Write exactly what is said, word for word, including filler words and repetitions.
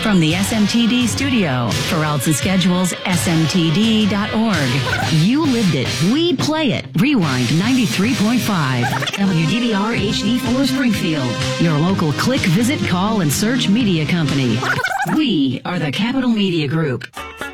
From the S M T D studio, for routes and schedules, S M T D dot org. You lived it. We play it. Rewind ninety-three point five. W D B R H D four Springfield. Your local click, visit, call, and search media company. We are the Capital Media Group.